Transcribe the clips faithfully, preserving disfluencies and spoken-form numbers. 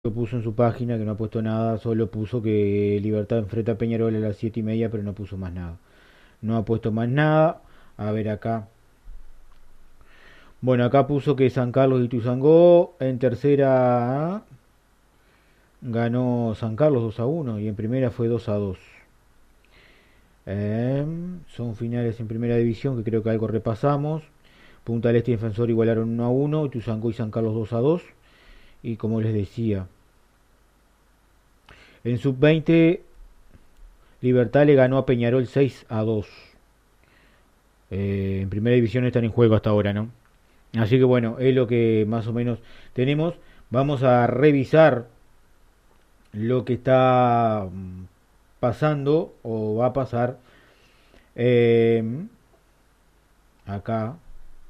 Lo puso en su página, que no ha puesto nada, solo puso que Libertad enfrenta a Peñarol a las siete y media, pero no puso más nada. No ha puesto más nada. A ver acá. Bueno, acá puso que San Carlos y Tuzangó en tercera ganó San Carlos dos a uno y en primera fue dos a dos. Eh, son finales en primera división que creo que algo repasamos. Punta del Este y Defensor igualaron uno a uno, Tuzangó y San Carlos dos a dos. Y como les decía, en sub veinte Libertad le ganó a Peñarol seis a dos. Eh, en primera división están en juego hasta ahora, ¿no? Así que bueno, es lo que más o menos tenemos. Vamos a revisar lo que está mm, pasando o va a pasar eh, acá.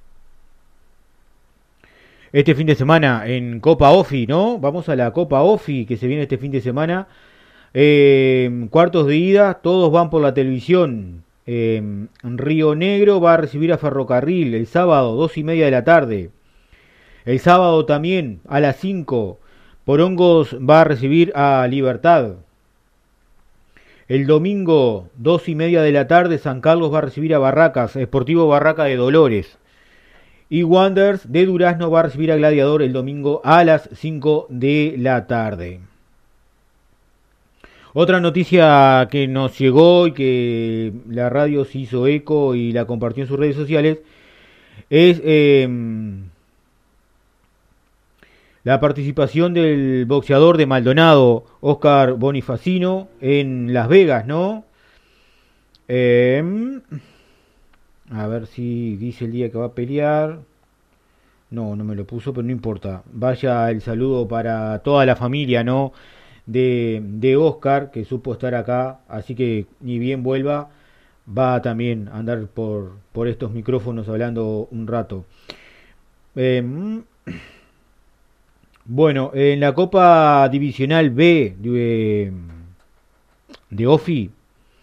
Este fin de semana en Copa Ofi, ¿no? Vamos a la Copa Ofi que se viene este fin de semana. Eh, cuartos de ida, todos van por la televisión. Eh, Río Negro va a recibir a Ferrocarril el sábado, dos y media de la tarde. El sábado también, a las cinco, Porongos va a recibir a Libertad. El domingo, dos y media de la tarde, San Carlos va a recibir a Barracas, Sportivo Barraca de Dolores. Y Wanderers de Durazno va a recibir a Gladiador el domingo a las cinco de la tarde. Otra noticia que nos llegó y que la radio se hizo eco y la compartió en sus redes sociales es eh, la participación del boxeador de Maldonado, Oscar Bonifacino, en Las Vegas, ¿no? Eh, a ver si dice el día que va a pelear. No, no me lo puso, pero no importa. Vaya el saludo para toda la familia, ¿no? De, de Oscar, que supo estar acá, así que ni bien vuelva, va también a andar por, por estos micrófonos hablando un rato. Eh, bueno, en la Copa Divisional B de, de OFI,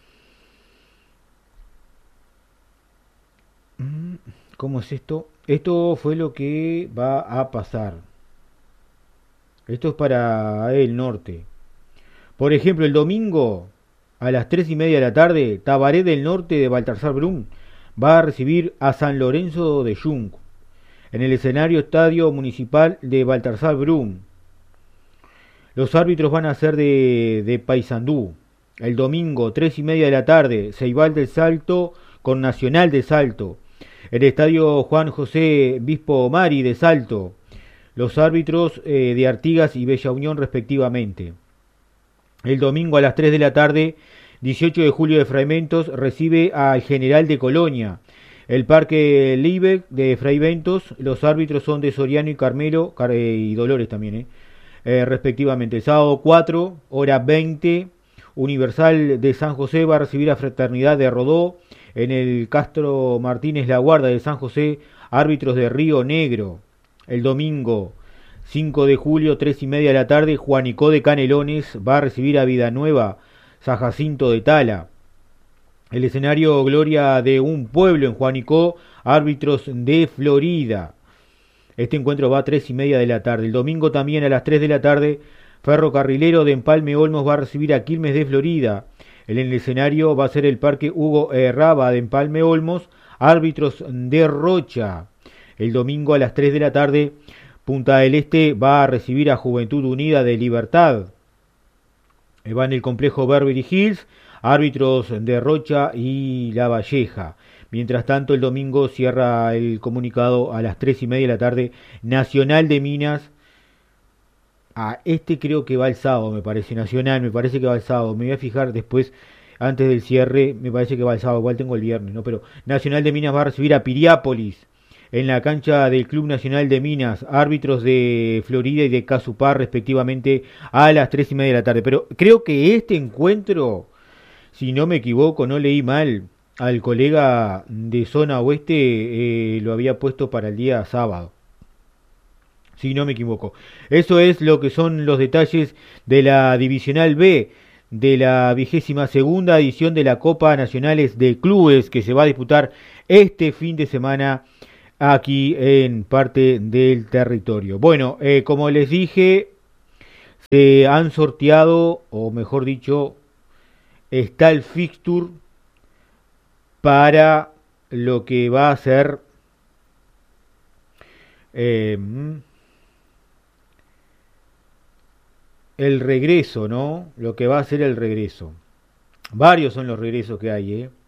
¿cómo es esto? Esto fue lo que va a pasar. Esto es para el norte. Por ejemplo, el domingo a las tres y media de la tarde, Tabaré del Norte de Baltasar Brum va a recibir a San Lorenzo de Jung en el escenario Estadio Municipal de Baltasar Brum. Los árbitros van a ser de, de Paysandú. El domingo, tres y media de la tarde, Ceibal del Salto con Nacional de Salto. El estadio Juan José Bispo Mari de Salto. Los árbitros eh, de Artigas y Bella Unión respectivamente. El domingo a las tres de la tarde, dieciocho de julio de Fraiventos, recibe al General de Colonia. El Parque Libeck de Fraiventos, los árbitros son de Soriano y Carmelo, Car eh, y Dolores también, eh, eh, respectivamente. El sábado cuatro, hora veinte, Universal de San José va a recibir a Fraternidad de Rodó. En el Castro Martínez La Guarda de San José, árbitros de Río Negro. El domingo cinco de julio, tres y media de la tarde, Juanicó de Canelones va a recibir a Vidanueva, San Jacinto de Tala. El escenario Gloria de un pueblo en Juanicó, árbitros de Florida. Este encuentro va a tres y media de la tarde. El domingo también a las tres de la tarde, Ferrocarrilero de Empalme Olmos va a recibir a Quilmes de Florida. En el escenario va a ser el Parque Hugo Raba de Empalme Olmos, árbitros de Rocha. El domingo a las tres de la tarde, Punta del Este va a recibir a Juventud Unida de Libertad. Va en el complejo Beverly Hills, árbitros de Rocha y La Valleja. Mientras tanto, el domingo cierra el comunicado a las tres y media de la tarde, Nacional de Minas. Ah, este creo que va el sábado, me parece. Nacional, me parece que va el sábado. Me voy a fijar después, antes del cierre, me parece que va el sábado. Igual tengo el viernes, ¿no? Pero Nacional de Minas va a recibir a Piriápolis en la cancha del Club Nacional de Minas, árbitros de Florida y de Casupá respectivamente a las tres y media de la tarde. Pero creo que este encuentro, si no me equivoco, no leí mal al colega de zona oeste, eh, lo había puesto para el día sábado. Si no me equivoco. Eso es lo que son los detalles de la Divisional B de la vigésima segunda edición de la Copa Nacionales de Clubes que se va a disputar este fin de semana aquí en parte del territorio. Bueno, eh, como les dije, Se han sorteado, o mejor dicho, está el fixture para lo que va a ser eh, el regreso, ¿no? Lo que va a ser el regreso. Varios son los regresos que hay, ¿eh?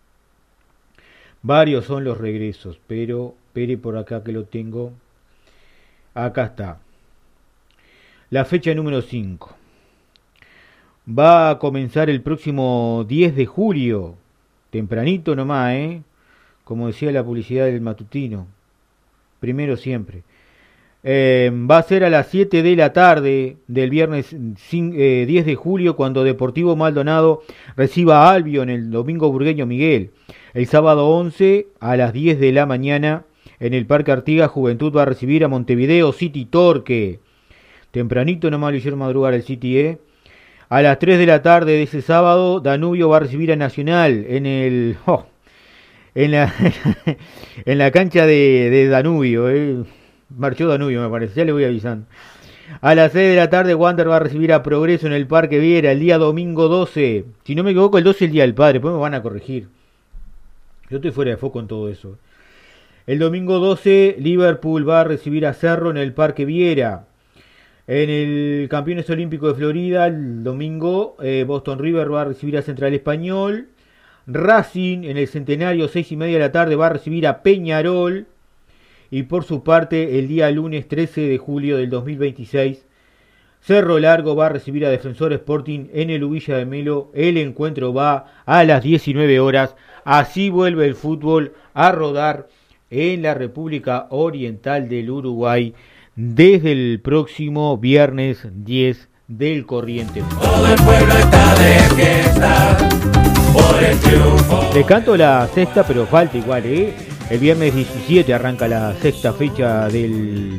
Varios son los regresos, pero espere por acá que lo tengo. Acá está. La fecha número cinco. Va a comenzar el próximo diez de julio. Tempranito nomás, ¿eh? Como decía la publicidad del matutino. Primero siempre. Eh, va a ser a las siete de la tarde del viernes eh, diez de julio cuando Deportivo Maldonado reciba a Albion, el domingo Burgueño Miguel. El sábado once a las diez de la mañana en el Parque Artigas Juventud va a recibir a Montevideo City Torque. Tempranito nomás lo hicieron madrugar el City, ¿eh? A las tres de la tarde de ese sábado Danubio va a recibir a Nacional en el... Oh, en, la, en la cancha de, de Danubio, ¿eh? Marchó Danubio, me parece, ya le voy avisando. A las seis de la tarde Wander va a recibir a Progreso en el Parque Viera el día domingo doce. Si no me equivoco, el doce es el Día del Padre, después me van a corregir. Yo estoy fuera de foco en todo eso. El domingo doce Liverpool va a recibir a Cerro en el Parque Viera. En el Campeones Olímpicos de Florida, el domingo, eh, Boston River va a recibir a Central Español. Racing en el Centenario, seis y media de la tarde, va a recibir a Peñarol. Y por su parte, el día lunes trece de julio del dos mil veintiséis, Cerro Largo va a recibir a Defensor Sporting en el Ubilla de Melo. El encuentro va a las diecinueve horas. Así vuelve el fútbol a rodar en la República Oriental del Uruguay desde el próximo viernes diez del corriente. Todo el pueblo está de fiesta por el triunfo. Le canto la sexta, pero falta igual, ¿eh? El viernes diecisiete arranca la sexta fecha del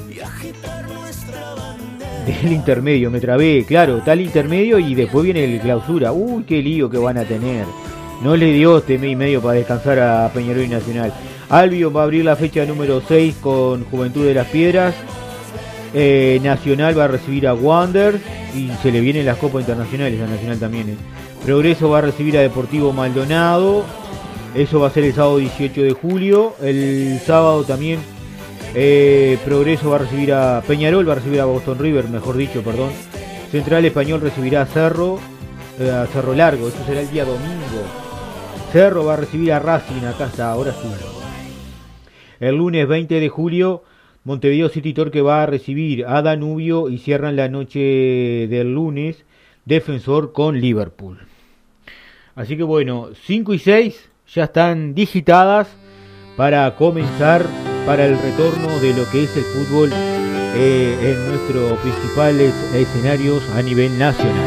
del intermedio. Me trabé, claro, está el intermedio y después viene el clausura. Uy, qué lío que van a tener. No le dio este mes y medio para descansar a Peñarol y Nacional. Albion va a abrir la fecha número seis con Juventud de las Piedras. Eh, Nacional va a recibir a Wander y se le vienen las copas internacionales a Nacional también. ¿eh? Progreso va a recibir a Deportivo Maldonado. Eso va a ser el sábado dieciocho de julio. El sábado también eh, Progreso va a recibir a Peñarol, va a recibir a Boston River, mejor dicho, perdón. Central Español recibirá a Cerro, eh, a Cerro Largo. Eso será el día domingo. Cerro va a recibir a Racing, acá está, ahora sí. El lunes veinte de julio, Montevideo City Torque va a recibir a Danubio y cierran la noche del lunes Defensor con Liverpool. Así que bueno, cinco y seis ya están digitadas para comenzar para el retorno de lo que es el fútbol eh, en nuestros principales escenarios a nivel nacional.